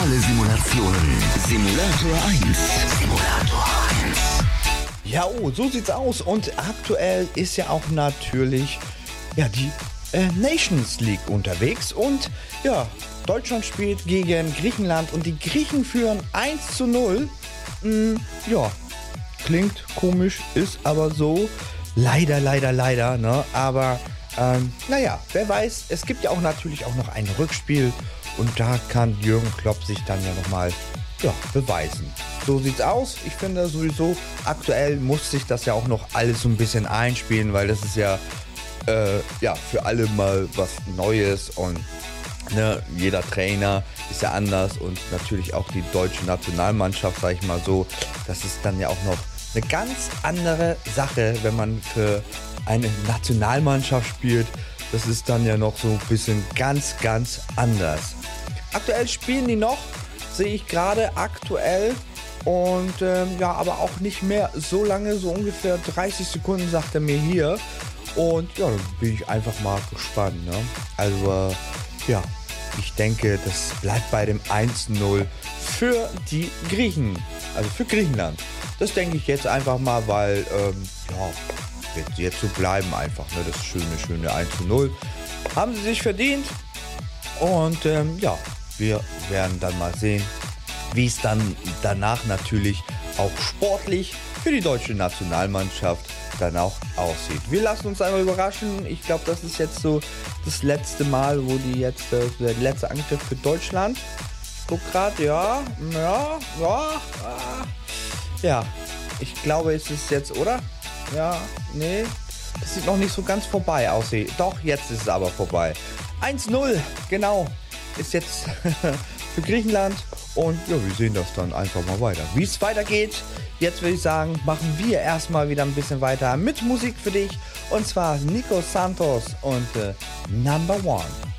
alle Simulationen. Simulator 1. Simulator 1. Ja, oh, so sieht's aus. Und aktuell ist ja auch natürlich die Nations League unterwegs. Und ja, Deutschland spielt gegen Griechenland und die Griechen führen 1:0. Ja, klingt komisch, ist aber so. Leider, ne? Aber naja, wer weiß, es gibt ja auch natürlich auch noch ein Rückspiel. Und da kann Jürgen Klopp sich dann ja nochmal beweisen. So sieht's aus. Ich finde sowieso, aktuell muss sich das ja auch noch alles so ein bisschen einspielen, weil das ist ja für alle mal was Neues und jeder Trainer ist ja anders und natürlich auch die deutsche Nationalmannschaft, sag ich mal so, das ist dann ja auch noch eine ganz andere Sache, wenn man für eine Nationalmannschaft spielt. Das ist dann ja noch so ein bisschen ganz anders. Aktuell spielen die noch, sehe ich gerade aktuell. Und aber auch nicht mehr so lange, so ungefähr 30 Sekunden, sagt er mir hier. Und ja, dann bin ich einfach mal gespannt. Ne? Also ich denke, das bleibt bei dem 1:0 für die Griechen, also für Griechenland. Das denke ich jetzt einfach mal, weil wird jetzt so bleiben einfach. Ne? Das schöne 1:0 haben sie sich verdient. Und wir werden dann mal sehen, wie es dann danach natürlich auch sportlich für die deutsche Nationalmannschaft dann auch aussieht. Wir lassen uns einmal überraschen. Ich glaube, das ist jetzt so das letzte Mal, wo die jetzt der letzte Angriff für Deutschland. Ich guck gerade, ja. Ich glaube, es ist jetzt, oder? Ja, nee. Das sieht noch nicht so ganz vorbei aus. Doch, jetzt ist es aber vorbei. 1:0, genau. Ist jetzt für Griechenland. Und ja, wir sehen das dann einfach mal weiter. Wie es weitergeht, jetzt würde ich sagen, machen wir erstmal wieder ein bisschen weiter mit Musik für dich. Und zwar Nico Santos und Number One.